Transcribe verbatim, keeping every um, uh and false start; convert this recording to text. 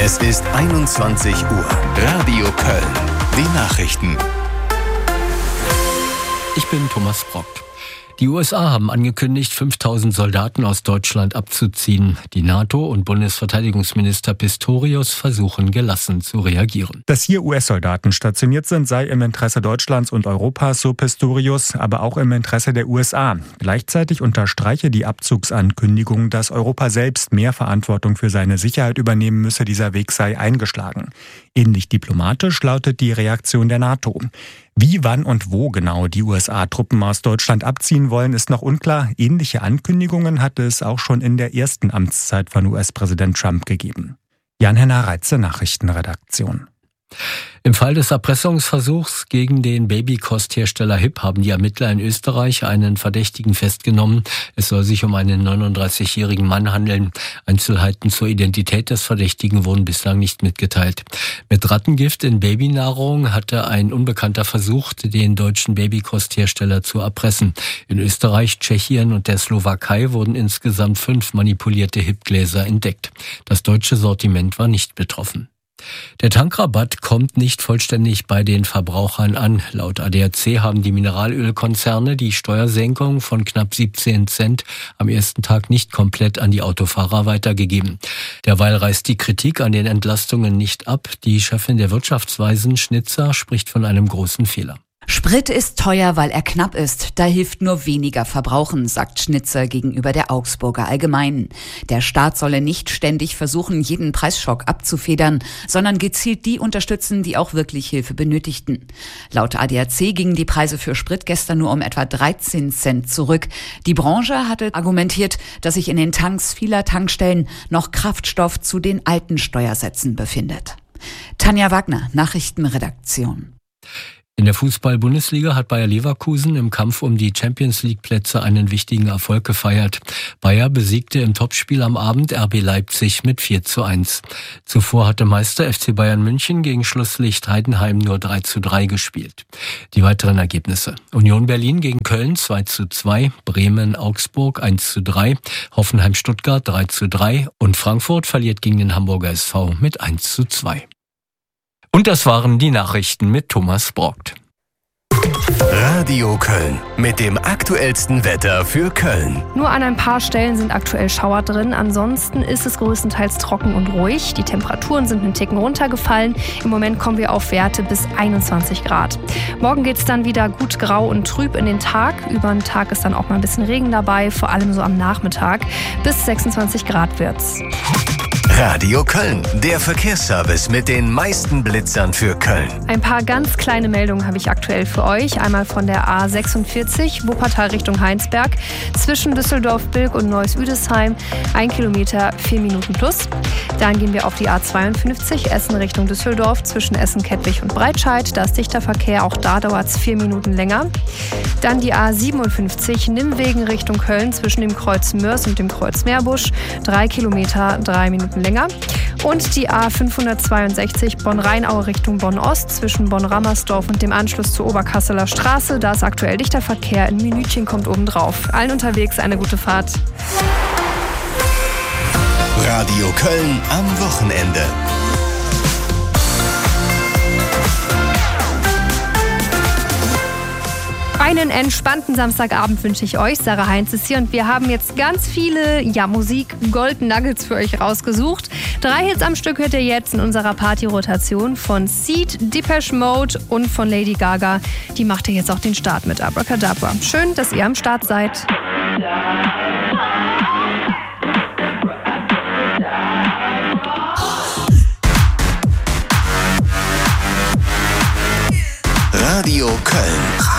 Es ist einundzwanzig Uhr. Radio Köln. Die Nachrichten. Ich bin Thomas Brock. Die U S A haben angekündigt, fünftausend Soldaten aus Deutschland abzuziehen. Die NATO und Bundesverteidigungsminister Pistorius versuchen gelassen zu reagieren. Dass hier U S-Soldaten stationiert sind, sei im Interesse Deutschlands und Europas, so Pistorius, aber auch im Interesse der U S A. Gleichzeitig unterstreiche die Abzugsankündigung, dass Europa selbst mehr Verantwortung für seine Sicherheit übernehmen müsse. Dieser Weg sei eingeschlagen. Ähnlich diplomatisch lautet die Reaktion der NATO. Wie, wann und wo genau die U S A-Truppen aus Deutschland abziehen wollen, ist noch unklar. Ähnliche Ankündigungen hatte es auch schon in der ersten Amtszeit von U S-Präsident Trump gegeben. Jan-Henner Reitze, Nachrichtenredaktion. Im Fall des Erpressungsversuchs gegen den Babykosthersteller Hipp haben die Ermittler in Österreich einen Verdächtigen festgenommen. Es soll sich um einen neununddreißigjährigen Mann handeln. Einzelheiten zur Identität des Verdächtigen wurden bislang nicht mitgeteilt. Mit Rattengift in Babynahrung hatte ein Unbekannter versucht, den deutschen Babykosthersteller zu erpressen. In Österreich, Tschechien und der Slowakei wurden insgesamt fünf manipulierte Hipp-Gläser entdeckt. Das deutsche Sortiment war nicht betroffen. Der Tankrabatt kommt nicht vollständig bei den Verbrauchern an. Laut A D A C haben die Mineralölkonzerne die Steuersenkung von knapp siebzehn Cent am ersten Tag nicht komplett an die Autofahrer weitergegeben. Derweil reißt die Kritik an den Entlastungen nicht ab. Die Chefin der Wirtschaftsweisen, Schnitzer, spricht von einem großen Fehler. Sprit ist teuer, weil er knapp ist. Da hilft nur weniger verbrauchen, sagt Schnitzer gegenüber der Augsburger Allgemeinen. Der Staat solle nicht ständig versuchen, jeden Preisschock abzufedern, sondern gezielt die unterstützen, die auch wirklich Hilfe benötigten. Laut A D A C gingen die Preise für Sprit gestern nur um etwa dreizehn Cent zurück. Die Branche hatte argumentiert, dass sich in den Tanks vieler Tankstellen noch Kraftstoff zu den alten Steuersätzen befindet. Tanja Wagner, Nachrichtenredaktion. In der Fußball-Bundesliga hat Bayer Leverkusen im Kampf um die Champions-League-Plätze einen wichtigen Erfolg gefeiert. Bayer besiegte im Topspiel am Abend R B Leipzig mit vier zu eins. Zuvor hatte Meister F C Bayern München gegen Schlusslicht Heidenheim nur drei zu drei gespielt. Die weiteren Ergebnisse: Union Berlin gegen Köln zwei zu zwei, Bremen Augsburg eins zu drei, Hoffenheim Stuttgart drei zu drei und Frankfurt verliert gegen den Hamburger S V mit eins zu zwei. Und das waren die Nachrichten mit Thomas Brockt. Radio Köln mit dem aktuellsten Wetter für Köln. Nur an ein paar Stellen sind aktuell Schauer drin. Ansonsten ist es größtenteils trocken und ruhig. Die Temperaturen sind einen Ticken runtergefallen. Im Moment kommen wir auf Werte bis einundzwanzig Grad. Morgen geht es dann wieder gut grau und trüb in den Tag. Über den Tag ist dann auch mal ein bisschen Regen dabei, vor allem so am Nachmittag. Bis sechsundzwanzig Grad wird's. Radio Köln, der Verkehrsservice mit den meisten Blitzern für Köln. Ein paar ganz kleine Meldungen habe ich aktuell für euch. Einmal von der A sechsundvierzig, Wuppertal Richtung Heinsberg, zwischen Düsseldorf-Bilk und Neuss-Üdesheim, ein Kilometer, vier Minuten plus. Dann gehen wir auf die A zweiundfünfzig, Essen Richtung Düsseldorf, zwischen Essen-Kettwig und Breitscheid. Da ist dichter Verkehr, auch da dauert es vier Minuten länger. Dann die A siebenundfünfzig, Nimwegen Richtung Köln, zwischen dem Kreuz Mörs und dem Kreuz Meerbusch, drei Kilometer, drei Minuten länger. Und die A fünfhundertzweiundsechzig Bonn-Rheinau Richtung Bonn-Ost zwischen Bonn-Rammersdorf und dem Anschluss zur Oberkasseler Straße. Da ist aktuell dichter Verkehr, ein Minütchen kommt obendrauf. Allen unterwegs eine gute Fahrt. Radio Köln am Wochenende. Einen entspannten Samstagabend wünsche ich euch. Sarah Heinz ist hier und wir haben jetzt ganz viele ja, Musik-Gold-Nuggets für euch rausgesucht. Drei Hits am Stück hört ihr jetzt in unserer Party-Rotation von Seed, Depeche Mode und von Lady Gaga. Die macht ihr jetzt auch den Start mit Abracadabra. Schön, dass ihr am Start seid. Radio Köln.